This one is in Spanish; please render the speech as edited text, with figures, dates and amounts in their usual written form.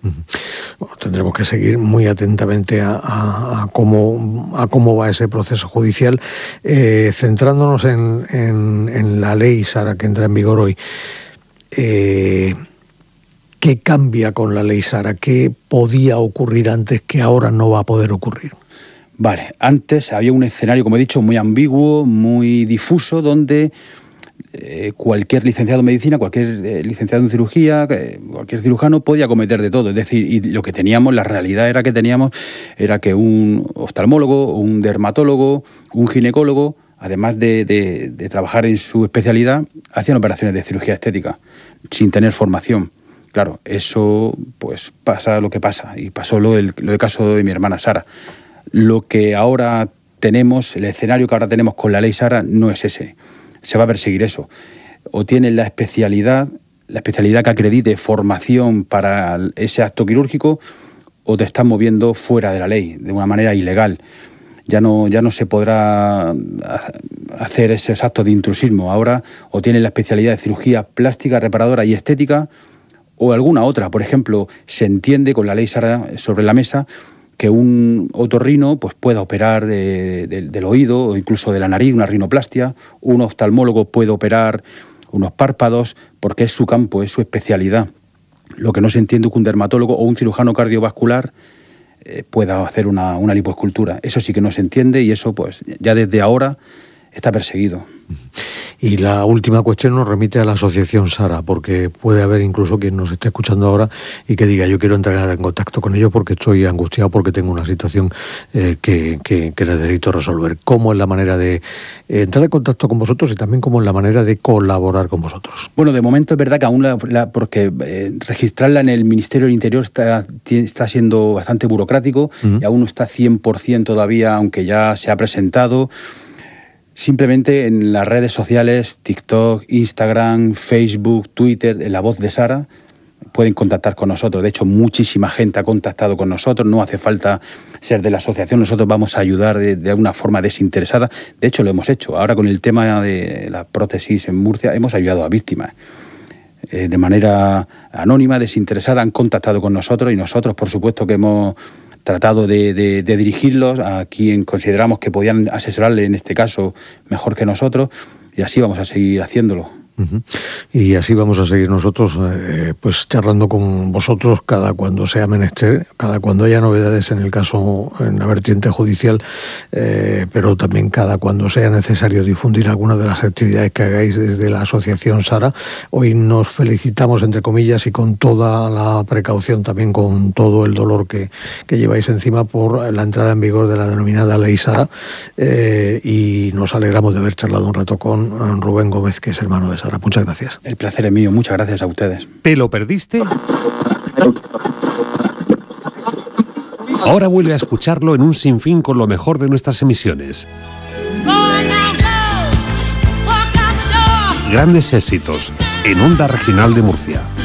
Bueno, tendremos que seguir muy atentamente a cómo va ese proceso judicial, centrándonos en la ley Sara que entra en vigor hoy. ¿Qué cambia con la ley Sara? ¿Qué podía ocurrir antes que ahora no va a poder ocurrir? Vale, antes había un escenario, como he dicho, muy ambiguo, muy difuso, donde cualquier licenciado en medicina, cualquier licenciado en cirugía, cualquier cirujano podía cometer de todo. Es decir, y lo que teníamos, la realidad era que un oftalmólogo, un dermatólogo, un ginecólogo, además de trabajar en su especialidad, hacían operaciones de cirugía estética sin tener formación. Claro, eso pues pasa lo que pasa, y pasó lo del caso de mi hermana Sara. Lo que ahora tenemos, el escenario que ahora tenemos con la ley Sara no es ese. Se va a perseguir eso. O tienes la especialidad que acredite formación para ese acto quirúrgico, o te estás moviendo fuera de la ley, de una manera ilegal. Ya no se podrá hacer esos actos de intrusismo. Ahora o tienes la especialidad de cirugía plástica, reparadora y estética, o alguna otra. Por ejemplo, se entiende con la ley Sara sobre la mesa que un otorrino pues pueda operar del oído o incluso de la nariz, una rinoplastia. Un oftalmólogo puede operar unos párpados porque es su campo, es su especialidad. Lo que no se entiende es que un dermatólogo o un cirujano cardiovascular pueda hacer una lipoescultura. Eso sí que no se entiende, y eso pues ya desde ahora está perseguido. Y la última cuestión nos remite a la asociación Sara, porque puede haber incluso quien nos esté escuchando ahora y que diga: yo quiero entrar en contacto con ellos porque estoy angustiado, porque tengo una situación que necesito resolver. ¿Cómo es la manera de entrar en contacto con vosotros y también cómo es la manera de colaborar con vosotros? Bueno, de momento es verdad que aún porque registrarla en el Ministerio del Interior está siendo bastante burocrático, y aún no está 100% todavía, aunque ya se ha presentado. Simplemente en las redes sociales, TikTok, Instagram, Facebook, Twitter, en La Voz de Sara, pueden contactar con nosotros. De hecho, muchísima gente ha contactado con nosotros. No hace falta ser de la asociación. Nosotros vamos a ayudar de una forma desinteresada. De hecho, lo hemos hecho. Ahora, con el tema de la prótesis en Murcia, hemos ayudado a víctimas. De manera anónima, desinteresada, han contactado con nosotros, y nosotros, por supuesto, que hemos tratado de dirigirlos a quien consideramos que podían asesorarle, en este caso, mejor que nosotros, y así vamos a seguir haciéndolo. Y así vamos a seguir nosotros pues charlando con vosotros cada cuando sea menester, cada cuando haya novedades en el caso, en la vertiente judicial, pero también cada cuando sea necesario difundir alguna de las actividades que hagáis desde la asociación Sara. Hoy nos felicitamos, entre comillas, y con toda la precaución, también con todo el dolor que lleváis encima por la entrada en vigor de la denominada ley Sara, y nos alegramos de haber charlado un rato con Rubén Gómez, que es hermano de Sara. Muchas gracias. El placer es mío, muchas gracias a ustedes. ¿Te lo perdiste? Ahora vuelve a escucharlo en un sinfín con lo mejor de nuestras emisiones. Grandes éxitos en Onda Regional de Murcia.